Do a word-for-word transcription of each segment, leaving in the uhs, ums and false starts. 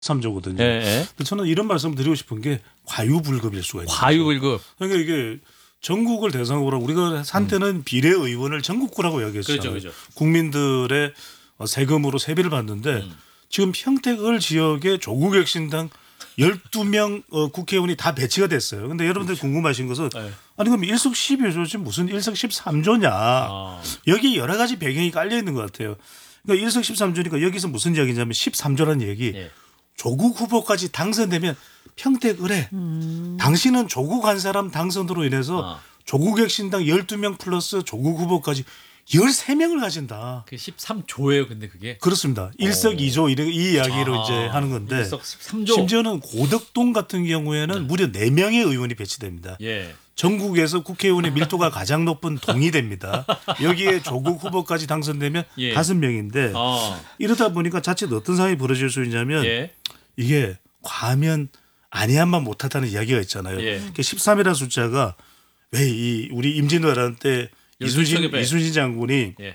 십삼조거든요. 예, 예. 근데 저는 이런 말씀을 드리고 싶은 게 과유불급일 수가 있는 과유불급. 그러니까 이게 전국을 대상으로 우리가 한때는 음. 비례의원을 전국구라고 이야기했잖아요. 그렇죠, 그렇죠. 국민들의 세금으로 세비를 받는데 음. 지금 평택을 지역에 조국혁신당 열두 명 어, 국회의원이 다 배치가 됐어요. 그런데 여러분들 그렇죠. 궁금하신 것은 네. 아니 그럼 일석십이조지 무슨 일석십삼조냐. 아. 여기 여러 가지 배경이 깔려 있는 것 같아요. 그러니까 일석십삼조니까 여기서 무슨 이야기냐면 십삼조라는 얘기. 네. 조국 후보까지 당선되면 평택 의뢰. 음. 당신은 조국 한 사람 당선으로 인해서 아. 조국혁신당 열두 명 플러스 조국 후보까지 열세 명을 가진다. 그 십삼조예요, 근데 그게? 그렇습니다. 일석이조 이 이야기로 아, 이제 하는 건데 일석십삼조. 심지어는 고덕동 같은 경우에는 네. 무려 네 명의 의원이 배치됩니다. 예. 전국에서 국회의원의 밀도가 가장 높은 동이 됩니다. 여기에 조국 후보까지 당선되면 예. 다섯 명인데 아. 이러다 보니까 자칫 어떤 상황이 벌어질 수 있냐면 예. 이게 과하면 아니야만 못하다는 이야기가 있잖아요. 예. 그러니까 십삼이라는 숫자가 왜 이 우리 임진왜란 때 이순신, 이순신 장군이 예.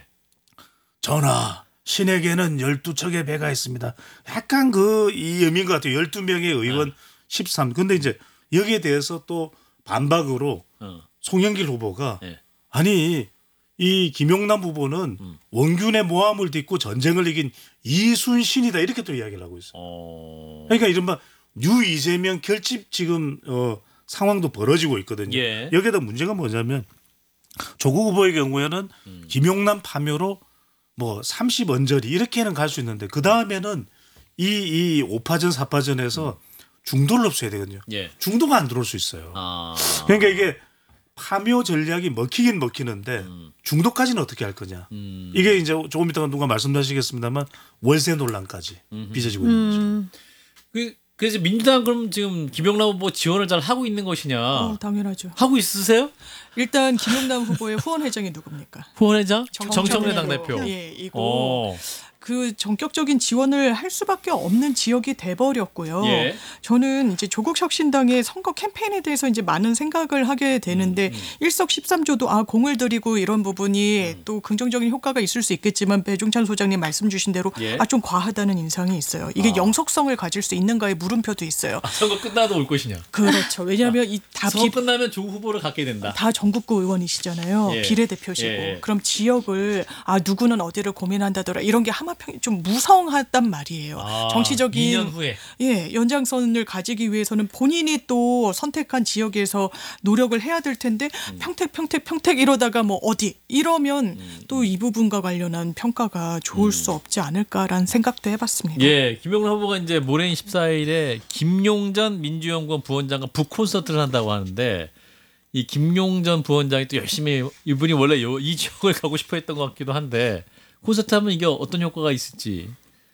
전하 신에게는 열두 척의 배가 있습니다. 약간 그 이 의미인 것 같아요. 열두 명의 의원 네. 십삼. 근데 이제 여기에 대해서 또 반박으로 어. 송영길 후보가 예. 아니 이 김용남 후보는 음. 원균의 모함을 딛고 전쟁을 이긴 이순신이다 이렇게 또 이야기를 하고 있어요. 어. 그러니까 이른바 뉴 이재명 결집 지금 어, 상황도 벌어지고 있거든요. 예. 여기에다 문제가 뭐냐면 조국 후보의 경우에는 음. 김용남 파묘로 뭐 삼십 언저리 이렇게는 갈 수 있는데 그 다음에는 이, 이 오파전 사파전에서 음. 중도를 없애야 되거든요. 예. 중도가 안 들어올 수 있어요. 아. 그러니까 이게 파묘 전략이 먹히긴 먹히는데 음. 중도까지는 어떻게 할 거냐. 음. 이게 이제 조금 이따가 누가 말씀하시겠습니다만 월세 논란까지 음흠. 빚어지고 있는 거죠. 음. 그 그래서 민주당 그럼 지금 김용남 후보 지원을 잘 하고 있는 것이냐? 어, 당연하죠. 하고 있으세요? 일단 김용남 후보의 후원 회장이 누굽니까? 후원 회장? 정청래 당대표. 예, 이거 그 전격적인 지원을 할 수밖에 없는 지역이 돼버렸고요. 예. 저는 이제 조국혁신당의 선거 캠페인에 대해서 이제 많은 생각을 하게 되는데 음, 음. 일석십삼조도 아 공을 들이고 이런 부분이 음. 또 긍정적인 효과가 있을 수 있겠지만 배종찬 소장님 말씀 주신 대로 예. 아 좀 과하다는 인상이 있어요. 이게 아. 영속성을 가질 수 있는가의 물음표도 있어요. 아, 선거 끝나도 올 것이냐? 그렇죠. 왜냐하면 아. 이 다 선거 비... 끝나면 조국 후보를 갖게 된다. 다 전국구 의원이시잖아요. 예. 비례대표시고 예. 그럼 지역을 아 누구는 어디를 고민한다더라 이런 게 하마 좀 무성하단 말이에요. 아, 정치적인 이 년 후에. 예, 연장선을 가지기 위해서는 본인이 또 선택한 지역에서 노력을 해야 될 텐데 음. 평택 평택 평택 이러다가 뭐 어디 이러면 음. 또 이 부분과 관련한 평가가 좋을 음. 수 없지 않을까라는 생각도 해봤습니다. 예, 김용남 후보가 이제 모레인 십사일에 김용전 민주연구원 부원장과 북콘서트를 한다고 하는데 이 김용전 부원장이 또 열심히 이분이 원래 요, 이 지역을 가고 싶어했던 것 같기도 한데. 콘서트 하면 이게 어떤 효과가 있을지.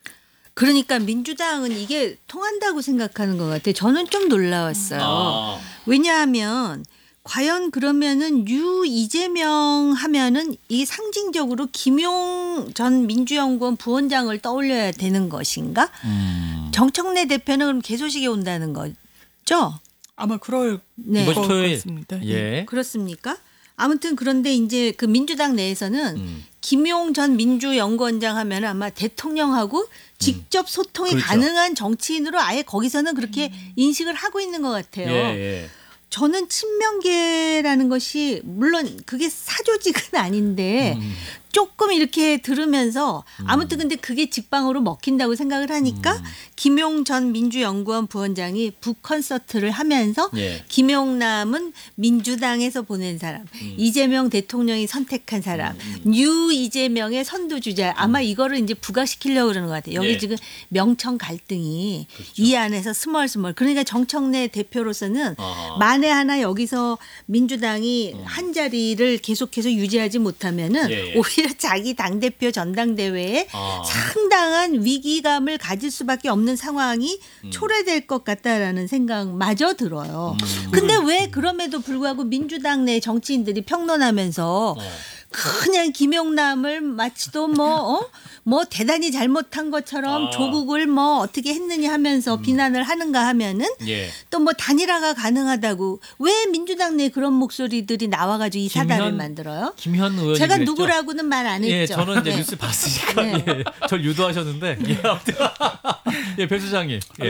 그러니까 민주당은 이게 통한다고 생각하는 것 같아요. 저는 좀 놀라웠어요. 아. 왜냐하면 과연 그러면은 유 이재명 하면은 이 상징적으로 김용 전 민주연구원 부원장을 떠올려야 되는 것인가? 음. 정청래 대표는 그럼 개소식에 온다는 거죠? 아마 그럴 네. 것 같습니다. 예. 그렇습니까? 아무튼 그런데 이제 그 민주당 내에서는 음. 김용 전 민주연구원장 하면 아마 대통령하고 직접 소통이 그렇죠. 가능한 정치인으로 아예 거기서는 그렇게 음. 인식을 하고 있는 것 같아요. 예, 예. 저는 친명계라는 것이 물론 그게 사조직은 아닌데 음. 조금 이렇게 들으면서 아무튼 근데 그게 직방으로 먹힌다고 생각을 하니까 음. 김용 전 민주연구원 부원장이 북콘서트를 하면서 예. 김용남은 민주당에서 보낸 사람, 음. 이재명 대통령이 선택한 사람, 음. 유 이재명의 선두주자 아마 음. 이거를 이제 부각시키려고 그러는 것 같아요. 여기 예. 지금 명청 갈등이 그렇죠. 이 안에서 스멀스멀 그러니까 정청래 대표로서는 아하. 만에 하나 여기서 민주당이 음. 한 자리를 계속해서 유지하지 못하면은 예. 오히려 자기 당대표 전당대회에 아. 상당한 위기감을 가질 수밖에 없는 상황이 음. 초래될 것 같다라는 생각마저 들어요. 음. 근데 왜 그럼에도 불구하고 민주당 내 정치인들이 평론하면서 어. 그냥 김용남을 마치도 뭐, 어? 뭐 대단히 잘못한 것처럼 아. 조국을 뭐 어떻게 했느냐 하면서 음. 비난을 하는가 하면은 예. 또 뭐 단일화가 가능하다고 왜 민주당 내 그런 목소리들이 나와가지고 이 김현- 사단을 만들어요? 김현 의원이 제가 그랬죠? 누구라고는 말 안 했죠. 예, 저는 이제 네. 뉴스 봤으니까 네. 예, 절 유도하셨는데 예, 아무튼 예, 배 소장님. 예.